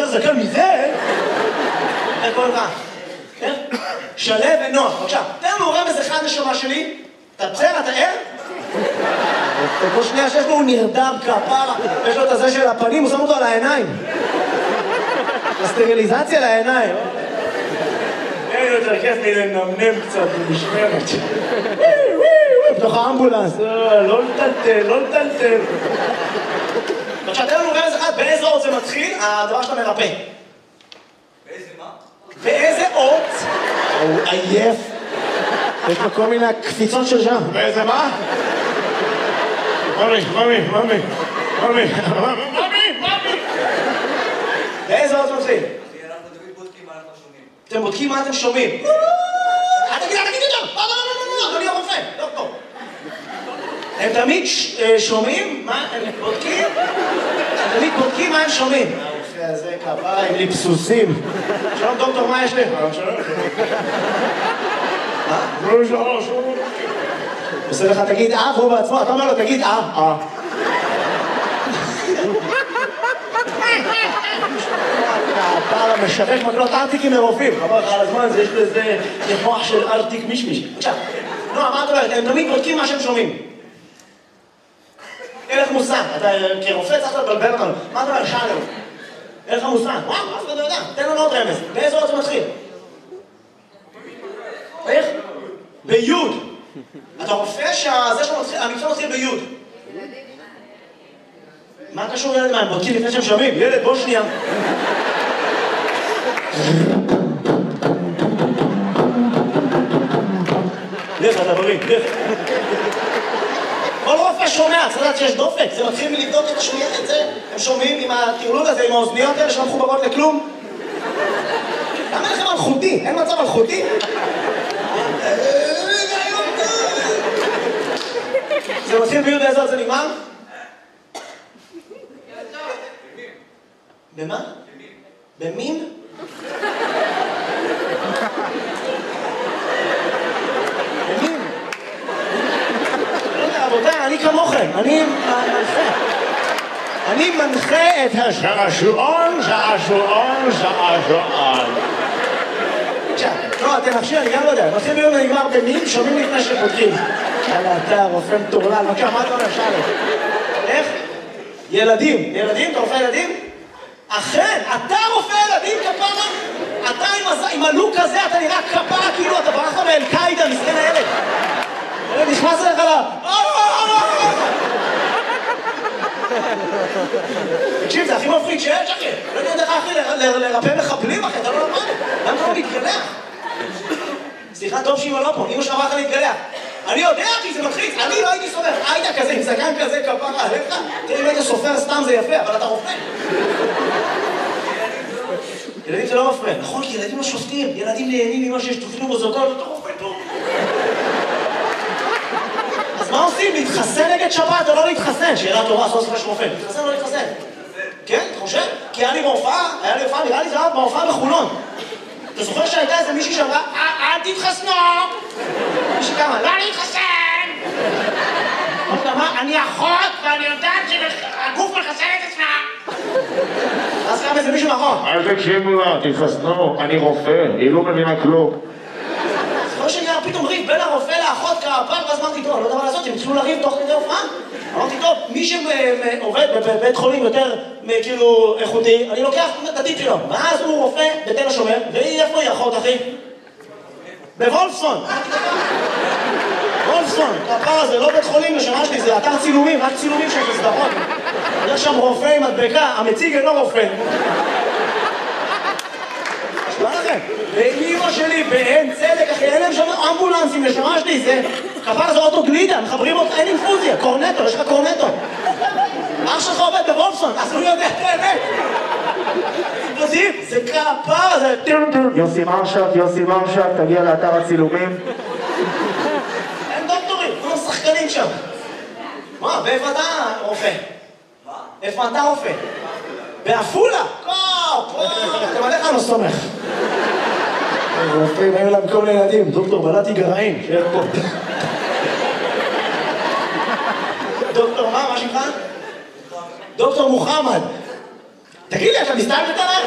זקן מזה? איך קוראים לך? כן? שלב ונוח. בבקשה, תן לנו רמז אחד נשמה שלי. אתה בסדר? אתה ער? כל שנייה שיש לו הוא נרדם כפרה, יש לו את הזה של הפנים, הוא שם אותו על העיניים. הסטריליזציה לעיניים. אין יותר כיף מלנמנם קצת במשמרת. בתוך האמבולנס. לא לטלטל, לא לטלטל. עכשיו, תן לנו רמז אחד, באיזה אות זה מתחיל? הדבר שאתה מרפא. באיזה מה? באיזה אות? הוא עייף. יש לו כל מיני קפיצות של שם. באיזה מה? ממי. באיזה אות מתחיל? אנחנו תמיד בודקים מה אנחנו שומעים. אתם בודקים מה אתם שומעים. אל תגיד יותר! לא, אדוני הרופא, דוקטור. הם תמיד שומעים מה הם בודקים? הם תמיד בודקים מה הם שומעים. הרופא הזה כפיים לי פסוסים. שלום דוקטור, מה יש לי? עושה לך תגיד והוא בעצמו, אתה אומר לו תגיד הפער המשבש מקלות ארטיקים מרופאים. חבר לך על הזמן, יש לזה מוח של ארטיק מישמיש. עכשיו, נועה, מה את אומרת? הם תמיד בודקים מה שהם שומעים. אין לך מושג, אתה כרופא צריך לבלבל אותנו. מה אתה אומר? שאלנו. אין לך מושג. וואו, אף אחד לא יודע. תן לנו עוד רמז. באיזה אות זה מתחיל? איך? ביוד. אתה רופא שהמקצוע מתחיל ביוד. מה קשור ילד מה? הם בודקים לפני שהם שומעים. ילד, בוא שנייה. לך, אתה בריא, לך. כל רופא שומע, צריך לדעת שיש דופק. זה מתחיל מלבדוק את השמיעה את זה. הם שומעים עם הטירלול הזה, עם האוזניות האלה שלא מחוברות לכלום. למה לכם אלחוטי? אין מצב אלחוטי? זה מתחיל ביוד באיזה עוד זה נגמר? במה? במין? במין? לא יודע, רבותיי, אני כמוכם, אני מנחה את שעשועון. לא, תנחשי, אני גם לא יודע. מתחיל ביום ונגמר במין, שומעים לפני שפותחים. יאללה, אתה רופא מטורלל, בבקשה, מה אתה אומר? שאלה. איך? ילדים. ילדים? אתה רופא ילדים? אכן, אתה רופא ילדים כפרה? אתה עם הלוק הזה, אתה נראה כפרה כאילו אתה ברחת מאל-קאידה, מסכן הילד. ילד נכנס אליך לה... תקשיב, זה הכי מפחיד שיש, אחי. לא יודע איך אחי לרפא מחבלים, אחי, אתה לא למד. למה אתה לא מתגלח? סליחה, טוב שאמא לא פה, אמא שאמרה לך להתגלח. אני יודע, אחי, זה מלחיץ. אני לא הייתי סופר. היית כזה, עם זקן כזה, כפרה עליך. תראה, אם היית סופר סתם זה יפה, אבל אתה רופא. ילדים זה לא מפריע. נכון, כי ילדים לא שופטים. ילדים נהנים ממה שיש תופעים מוזיקות, אתה רופא טוב. אז מה עושים? להתחסן נגד שבת או לא להתחסן? שאלה טובה, עשו ספש רופא. להתחסן או לא להתחסן? כן, אתה חושב? כי היה לי בהופעה, נראה לי זה היה בהופעה בחולון. אתה זוכר שהייתה איזה מישהי שאמרה, אל תתחסנו! מישהי כמה, לא להתחסן! אני אחות ואני יודעת שהגוף מחסן את עצמה! אז קם איזה מישהו נכון. אל תקשיבו לה, תתחסנו, אני רופא, היא לא מבינה כלום. זוכר שנראה פתאום ריב בין הרופא לאחות כפר, ואז אמרתי, טוב, אני לא יודע מה לעשות, הם התחילו לריב תוך כדי הופעה. אמרתי, טוב, מי שעובד בבית חולים יותר כאילו איכותי, אני לוקח את הטיפ שלו. ואז הוא רופא בתל השומר, והיא איפה היא אחות, אחי? בוולפסון. וולפסון, הפער הזה, לא בית חולים לשמה שלי, זה אתר צילומים, רק צילומים שיש לסדרות. יש שם רופא עם מדבקה, המציג אינו רופא. מה לכם? ואימא שלי באין צדק, אחי, אין להם שם אמבולנסים לשמה שלי, זה... כפר זה אוטו גלידה, מחברים אותו, אין אינפוזיה, קורנטו, יש לך קורנטו. אח שלך עובד בוולפסון, אז הוא יודע את האמת. זה כפר, זה... יוסי מרשת, תגיע לאתר הצילומים. אין דוקטורים, כולם שחקנים שם. מה, באיפה אתה רופא? מה? איפה אתה רופא? בעפולה? אתה מלך אני לא סומך. רופאים, היו להם כל מיני ילדים, דוקטור בלעתי גרעין, שיהיה פה. דוקטור מה שמך? דוקטור מוחמד. תגיד לי, אתה מסתלבט עליי?